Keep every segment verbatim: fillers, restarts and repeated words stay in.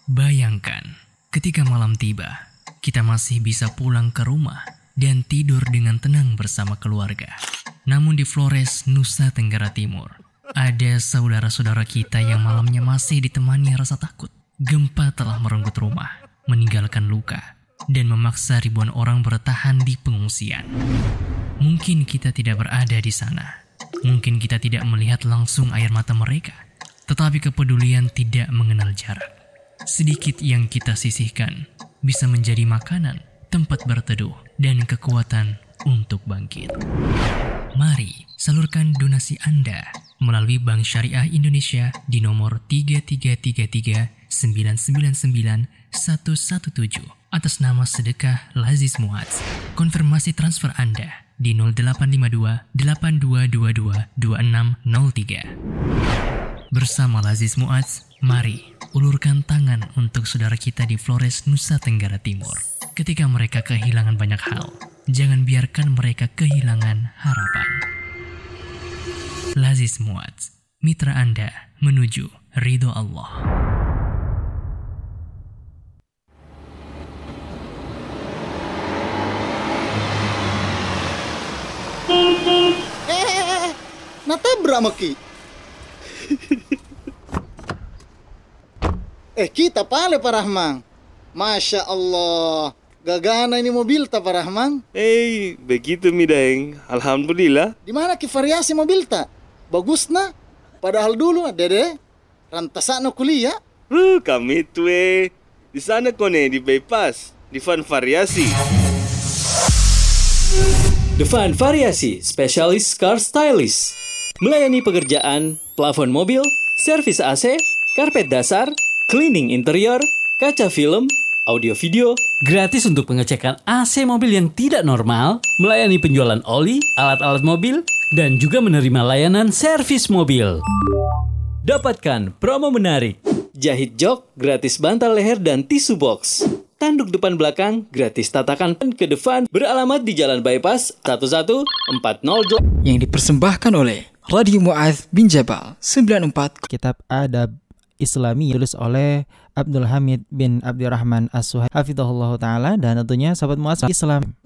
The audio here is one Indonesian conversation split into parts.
Bayangkan, ketika malam tiba, kita masih bisa pulang ke rumah dan tidur dengan tenang bersama keluarga. Namun di Flores, Nusa Tenggara Timur, ada saudara-saudara kita yang malamnya masih ditemani rasa takut. Gempa telah merenggut rumah, meninggalkan luka, dan memaksa ribuan orang bertahan di pengungsian. Mungkin kita tidak berada di sana. Mungkin kita tidak melihat langsung air mata mereka. Tetapi kepedulian tidak mengenal jarak. Sedikit yang kita sisihkan bisa menjadi makanan, tempat berteduh, dan kekuatan untuk bangkit. Mari salurkan donasi Anda melalui Bank Syariah Indonesia di nomor tiga tiga tiga tiga sembilan sembilan sembilan satu satu tujuh atas nama Sedekah Laziz Muadz. Konfirmasi transfer Anda di nol delapan lima dua delapan dua dua dua dua enam nol tiga. Bersama Laziz Muadz, mari ulurkan tangan untuk saudara kita di Flores, Nusa Tenggara Timur. Ketika mereka kehilangan banyak hal, jangan biarkan mereka kehilangan harapan. Laziz Muadz, mitra Anda menuju ridho Allah. Eh, natabrak maki. Eh, kita pale Pak Rahman. Masya Allah, gagana ini mobil ta Pak Rahman. Eh, begitu mi Daeng. Alhamdulillah. Di mana ki variasi mobil ta? Bagus na. Padahal dulu Dede rantasana kuliah. Uh, kami tuh eh. Di sana kone di bypass, di Van Variasi. The Van Variasi, spesialis car stylist. Melayani pekerjaan, plafon mobil, servis A C, karpet dasar, cleaning interior, kaca film, audio video, gratis untuk pengecekan A C mobil yang tidak normal, melayani penjualan oli, alat-alat mobil, dan juga menerima layanan servis mobil. Dapatkan promo menarik. Jahit jok, gratis bantal leher dan tisu box. Tanduk depan belakang, gratis tatakan ke depan, beralamat di Jalan Bypass satu satu empat nol delapan. Yang dipersembahkan oleh Radio Muadz bin Jabal sembilan empat. Kitab Adab Islami ditulis oleh Abdul Hamid bin Abdurrahman As-Suhaimi hafizahullah ta'ala, dan tentunya sahabat Muadz Islam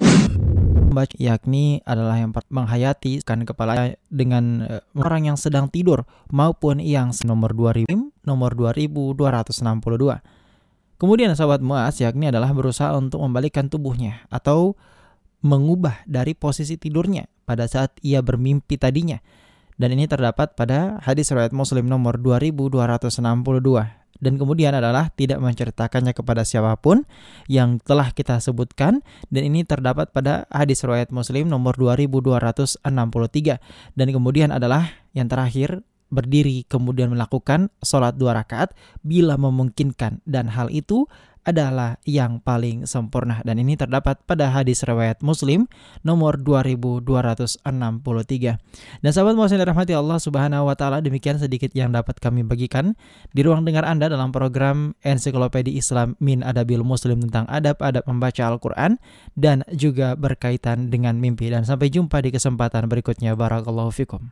yakni adalah yang menghayati kan kepala dengan uh, orang yang sedang tidur maupun yang nomor dua ribu nomor dua ribu dua ratus enam puluh dua. Kemudian sahabat Muadz yakni adalah berusaha untuk membalikkan tubuhnya atau mengubah dari posisi tidurnya pada saat ia bermimpi tadinya. Dan ini terdapat pada hadis riwayat Muslim nomor dua ribu dua ratus enam puluh dua. Dan kemudian adalah tidak menceritakannya kepada siapapun yang telah kita sebutkan. Dan ini terdapat pada hadis riwayat Muslim nomor dua ribu dua ratus enam puluh tiga. Dan kemudian adalah yang terakhir, berdiri kemudian melakukan sholat dua rakaat bila memungkinkan. Dan hal itu adalah yang paling sempurna, dan ini terdapat pada hadis riwayat Muslim nomor dua ribu dua ratus enam puluh tiga. Dan sahabat Muadz yang dirahmati Allah Subhanahu wa taala, demikian sedikit yang dapat kami bagikan di ruang dengar Anda dalam program Ensiklopedia Islam min Adabil Muslim tentang adab-adab membaca Al-Qur'an dan juga berkaitan dengan mimpi. Dan sampai jumpa di kesempatan berikutnya. Barakallahu fikum.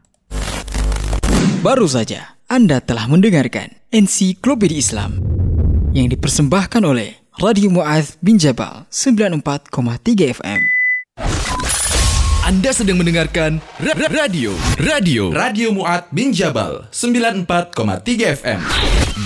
Baru saja Anda telah mendengarkan Ensiklopedia Islam yang dipersembahkan oleh Radio Muadz bin Jabal sembilan empat koma tiga F M. Anda sedang mendengarkan ra- ra- radio Radio Radio Muadz bin Jabal sembilan empat koma tiga F M.